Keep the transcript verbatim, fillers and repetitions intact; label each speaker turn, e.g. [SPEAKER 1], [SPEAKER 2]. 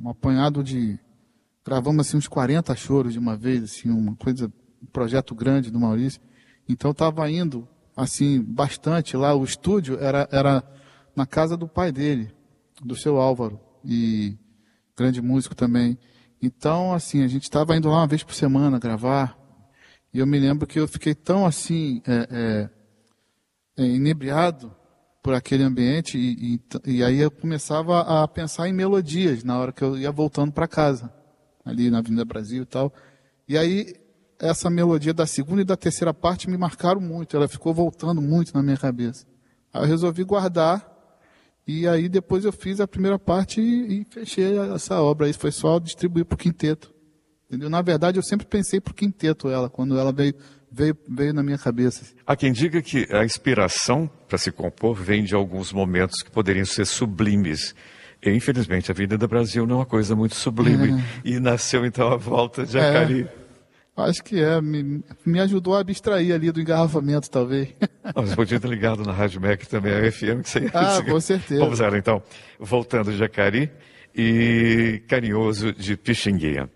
[SPEAKER 1] um apanhado de... Gravamos assim, uns quarenta choros de uma vez, assim, uma coisa, um projeto grande do Maurício. Então estava indo assim, bastante lá. O estúdio era, era na casa do pai dele, do seu Álvaro, e grande músico também. Então, assim, a gente estava indo lá uma vez por semana gravar. E eu me lembro que eu fiquei tão assim, é, é, é, inebriado por aquele ambiente. E, e, e aí eu começava a pensar em melodias na hora que eu ia voltando para casa, ali na Avenida Brasil e tal. E aí, essa melodia da segunda e da terceira parte me marcaram muito. Ela ficou voltando muito na minha cabeça. Aí eu resolvi guardar. E aí depois eu fiz a primeira parte e, e fechei essa obra. Aí foi só distribuir para o quinteto. Entendeu? Na verdade, eu sempre pensei para o quinteto ela, quando ela veio, veio, veio na minha cabeça.
[SPEAKER 2] Há quem diga que a inspiração para se compor vem de alguns momentos que poderiam ser sublimes. E, infelizmente, a vida do Brasil não é uma coisa muito sublime. É. E nasceu, então, a volta de Jacari.
[SPEAKER 1] É, acho que é. Me, me ajudou a abstrair ali do engarrafamento, talvez.
[SPEAKER 2] Você podia ter ligado na Rádio M E C também, a F M. Que você...
[SPEAKER 1] Ah, com certeza.
[SPEAKER 2] Vamos lá, então. Voltando de Jacari e Carinhoso de Pixinguinha.